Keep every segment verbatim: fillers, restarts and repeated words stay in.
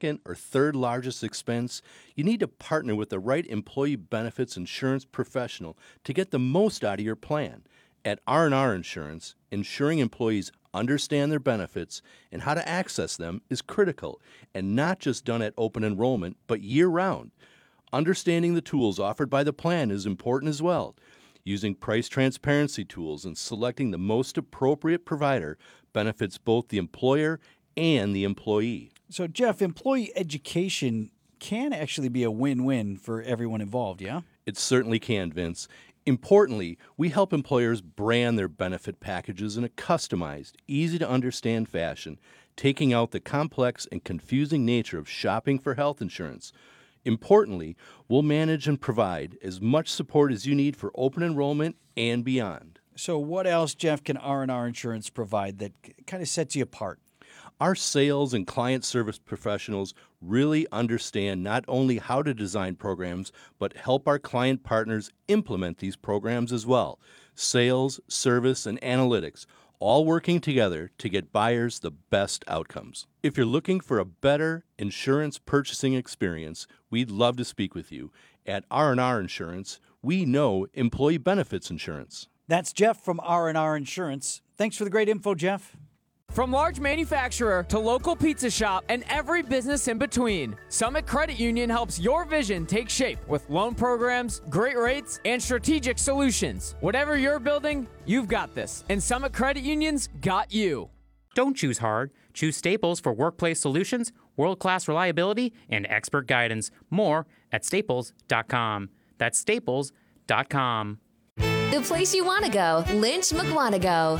second or third largest expense, you need to partner with the right employee benefits insurance professional to get the most out of your plan. At R and R Insurance, ensuring employees understand their benefits and how to access them is critical, and not just done at open enrollment, but year-round. Understanding the tools offered by the plan is important as well. Using price transparency tools and selecting the most appropriate provider benefits both the employer and the employee. So, Jeff, employee education can actually be a win-win for everyone involved, yeah? It certainly can, Vince. Importantly, we help employers brand their benefit packages in a customized, easy-to-understand fashion, taking out the complex and confusing nature of shopping for health insurance. Importantly, we'll manage and provide as much support as you need for open enrollment and beyond. So what else, Jeff, can R and R Insurance provide that kind of sets you apart? Our sales and client service professionals really understand not only how to design programs, but help our client partners implement these programs as well. Sales, service, and analytics, all working together to get buyers the best outcomes. If you're looking for a better insurance purchasing experience, we'd love to speak with you. At R and R Insurance, we know employee benefits insurance. That's Jeff from R and R Insurance. Thanks for the great info, Jeff. From large manufacturer to local pizza shop and every business in between, Summit Credit Union helps your vision take shape with loan programs, great rates, and strategic solutions. Whatever you're building, you've got this, and Summit Credit Union's got you. Don't choose hard. Choose Staples for workplace solutions, world-class reliability, and expert guidance. More at staples dot com. That's staples dot com. The place you want to go, Lynch McWanago.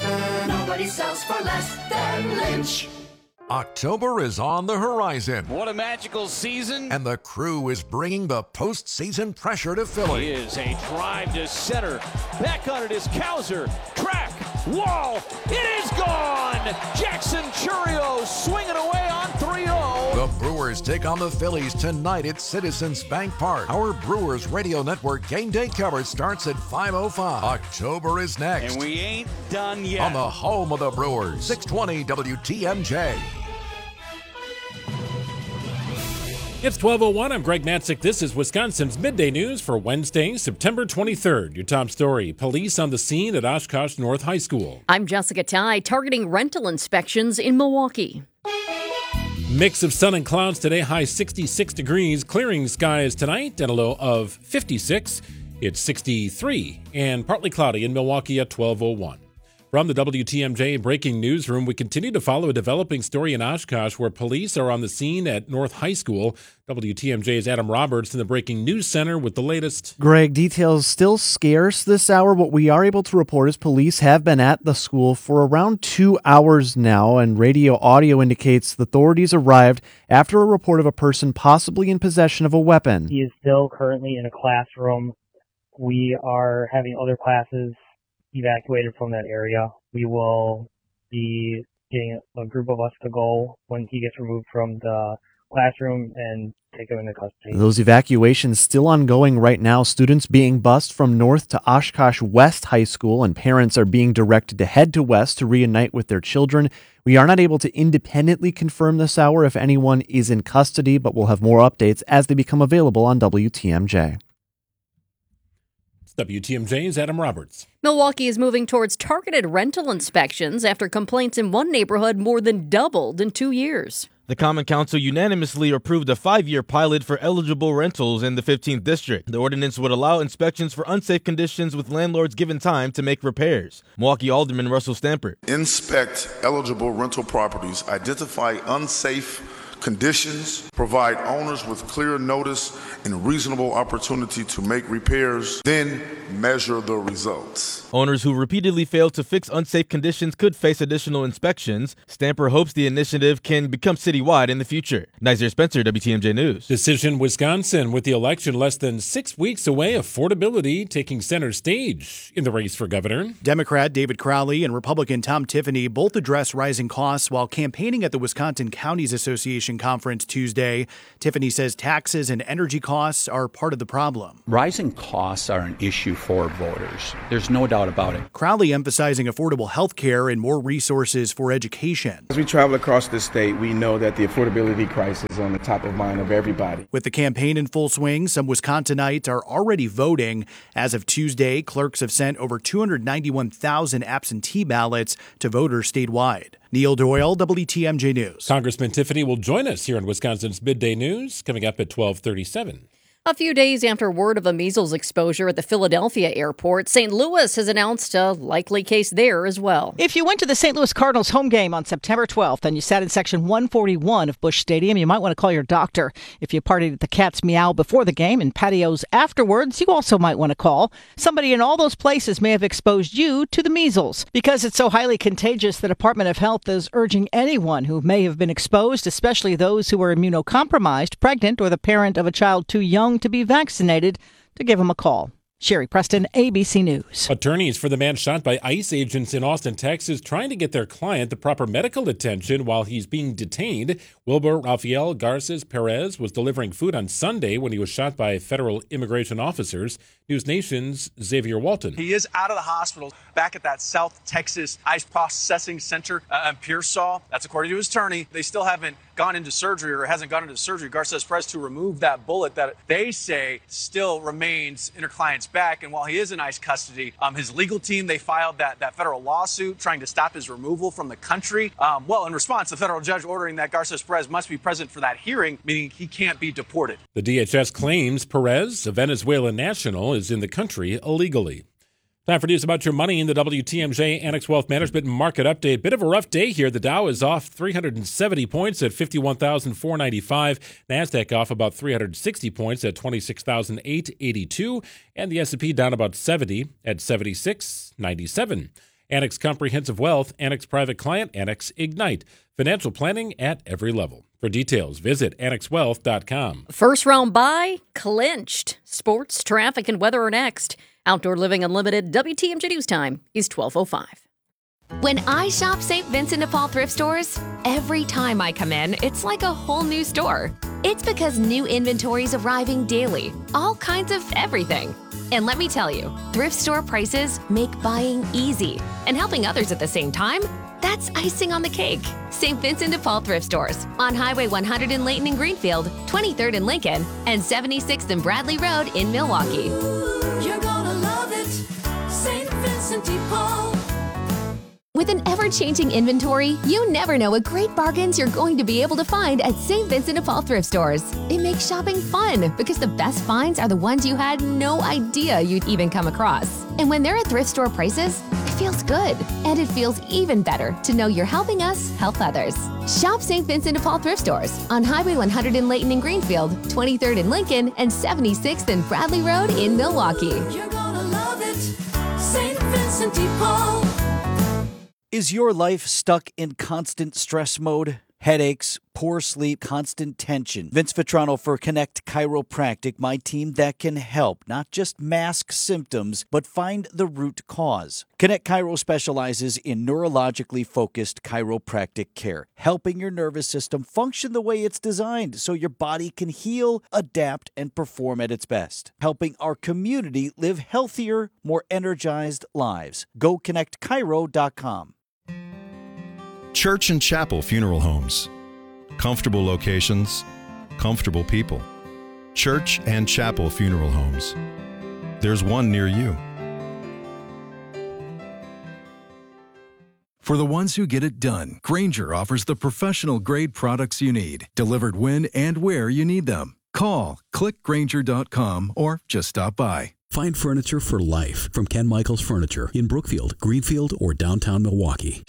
Nobody sells for less than Lynch. October is on the horizon. What a magical season. And the Crew is bringing the postseason pressure to Philly. Is a drive to center. Back on it is Cowser. Track. Wall. It is gone. Jackson Churio swinging away on three oh. The Brewers take on the Phillies tonight at Citizens Bank Park. Our Brewers Radio Network game day coverage starts at five oh five. October is next. And we ain't done yet. On the home of the Brewers, six twenty W T M J. It's twelve oh one. I'm Greg Matzik. This is Wisconsin's Midday News for Wednesday, September twenty-third. Your top story, police on the scene at Oshkosh North High School. I'm Jessica Ty, targeting rental inspections in Milwaukee. Mix of sun and clouds today, high sixty-six degrees. Clearing skies tonight at a low of fifty-six. It's sixty-three and partly cloudy in Milwaukee at twelve oh one. From the W T M J Breaking Newsroom, we continue to follow a developing story in Oshkosh where police are on the scene at North High School. W T M J's Adam Roberts in the Breaking News Center with the latest. Greg, details still scarce this hour. What we are able to report is police have been at the school for around two hours now, and radio audio indicates the authorities arrived after a report of a person possibly in possession of a weapon. He is still currently in a classroom. We are having other classes evacuated from that area. We will be getting a group of us to go when he gets removed from the classroom and take him into custody. Those evacuations still ongoing right now. Students being bused from North to Oshkosh West High School, and parents are being directed to head to West to reunite with their children. We are not able to independently confirm this hour if anyone is in custody, but we'll have more updates as they become available on W T M J. W T M J's Adam Roberts. Milwaukee is moving towards targeted rental inspections after complaints in one neighborhood more than doubled in two years. The Common Council unanimously approved a five-year pilot for eligible rentals in the fifteenth District. The ordinance would allow inspections for unsafe conditions with landlords given time to make repairs. Milwaukee Alderman Russell Stamper. Inspect eligible rental properties, identify unsafe conditions, provide owners with clear notice and reasonable opportunity to make repairs, then measure the results. Owners who repeatedly fail to fix unsafe conditions could face additional inspections. Stamper hopes the initiative can become citywide in the future. Nizer Spencer, W T M J News. Decision Wisconsin. With the election less than six weeks away, affordability taking center stage in the race for governor. Democrat David Crowley and Republican Tom Tiffany both address rising costs while campaigning at the Wisconsin Counties Association conference Tuesday. Tiffany says taxes and energy costs are part of the problem. Rising costs are an issue for voters. There's no doubt doubt about it. Crowley emphasizing affordable health care and more resources for education. As we travel across the state, we know that the affordability crisis is on the top of mind of everybody. With the campaign in full swing, some Wisconsinites are already voting. As of Tuesday, clerks have sent over two hundred ninety-one thousand absentee ballots to voters statewide. Neil Doyle, W T M J News. Congressman Tiffany will join us here in Wisconsin's Midday News, coming up at twelve thirty-seven. A few days after word of a measles exposure at the Philadelphia airport, Saint Louis has announced a likely case there as well. If you went to the Saint Louis Cardinals home game on September twelfth and you sat in section one forty-one of Busch Stadium, you might want to call your doctor. If you partied at the Cat's Meow before the game and patios afterwards, you also might want to call. Somebody in all those places may have exposed you to the measles. Because it's so highly contagious, the Department of Health is urging anyone who may have been exposed, especially those who are immunocompromised, pregnant, or the parent of a child too young to be vaccinated, to give them a call. Sherry Preston, A B C News. Attorneys for the man shot by ICE agents in Austin, Texas, trying to get their client the proper medical attention while he's being detained. Wilbur Rafael Garces Perez was delivering food on Sunday when he was shot by federal immigration officers. News Nation's Xavier Walton. He is out of the hospital back at that South Texas ICE processing center uh, in Pearsall. That's according to his attorney. They still haven't gone into surgery or hasn't gone into surgery, Garces Perez, to remove that bullet that they say still remains in her client's back. And while he is in ICE custody, um, his legal team, they filed that, that federal lawsuit trying to stop his removal from the country. Um, well, in response, the federal judge ordering that Garces Perez must be present for that hearing, meaning he can't be deported. The D H S claims Perez, a Venezuelan national, is in the country illegally. Time for news about your money in the W T M J Annex Wealth Management Market Update. Bit of a rough day here. The Dow is off three hundred seventy points at fifty-one thousand four hundred ninety-five. NASDAQ off about three hundred sixty points at twenty-six thousand eight hundred eighty-two. And the S and P down about seventy at seventy-six ninety-seven. Annex Comprehensive Wealth, Annex Private Client, Annex Ignite. Financial planning at every level. For details, visit annex wealth dot com. First round bye clinched. Sports, traffic, and weather are next. Outdoor Living Unlimited, W T M J News Time is twelve oh five. When I shop Saint Vincent de Paul thrift stores, every time I come in, it's like a whole new store. It's because new inventory is arriving daily, all kinds of everything. And let me tell you, thrift store prices make buying easy. And helping others at the same time, that's icing on the cake. Saint Vincent de Paul thrift stores on Highway one hundred in Layton and Greenfield, twenty-third in Lincoln, and seventy-sixth and Bradley Road in Milwaukee. You're gonna love it, Saint Vincent de Paul. With an ever-changing inventory, you never know what great bargains you're going to be able to find at Saint Vincent de Paul thrift stores. It makes shopping fun because the best finds are the ones you had no idea you'd even come across. And when they're at thrift store prices, it feels good. And it feels even better to know you're helping us help others. Shop Saint Vincent de Paul thrift stores on Highway one hundred in Layton and Greenfield, twenty-third in Lincoln, and seventy-sixth and Bradley Road in Milwaukee. You're gonna love it, Saint Vincent de Paul. Is your life stuck in constant stress mode? Headaches, poor sleep, constant tension. Vince Vitrano for Connect Chiropractic, my team that can help not just mask symptoms, but find the root cause. Connect Chiro specializes in neurologically focused chiropractic care, helping your nervous system function the way it's designed so your body can heal, adapt, and perform at its best. Helping our community live healthier, more energized lives. Go connect chiro dot com. Church and Chapel Funeral Homes. Comfortable locations, comfortable people. Church and Chapel Funeral Homes. There's one near you. For the ones who get it done, Grainger offers the professional-grade products you need, delivered when and where you need them. Call, click Grainger dot com, or just stop by. Find furniture for life from Ken Michaels Furniture in Brookfield, Greenfield, or downtown Milwaukee.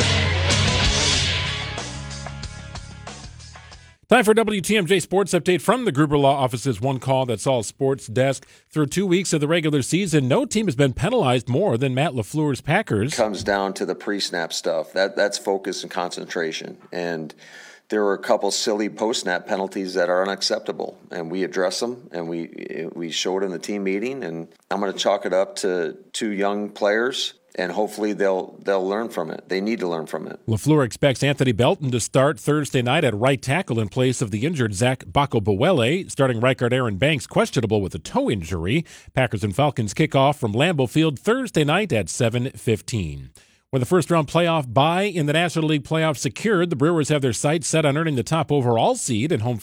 Time for W T M J Sports Update from the Gruber Law Office's One Call That's All Sports desk. Through two weeks of the regular season, no team has been penalized more than Matt LaFleur's Packers. It comes down to the pre-snap stuff. That That's focus and concentration. And there were a couple silly post-snap penalties that are unacceptable, and we address them, and we we showed in the team meeting. And I'm going to chalk it up to two young players and hopefully they'll they'll learn from it. They need to learn from it. LaFleur expects Anthony Belton to start Thursday night at right tackle in place of the injured Zach Bakobawele. Starting right guard Aaron Banks questionable with a toe injury. Packers and Falcons kick off from Lambeau Field Thursday night at seven fifteen. With the first-round playoff bye in the National League playoffs secured, the Brewers have their sights set on earning the top overall seed and home